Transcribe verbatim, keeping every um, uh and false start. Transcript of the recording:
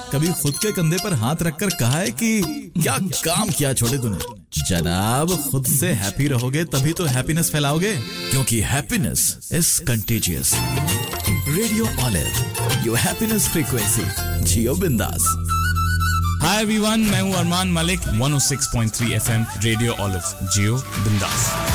कभी खुद के कंधे पर हाथ रखकर कहा है कि क्या काम किया छोटे तूने? जनाब, खुद से हैप्पी रहोगे तभी तो हैप्पीनेस फैलाओगे, क्योंकि happiness is contagious. Radio olive, your happiness frequency. जियो बिंदास। हाय एवरीवन, मैं हूं Armaan Malik. one oh six point three F M radio olive, जियो बिंदास।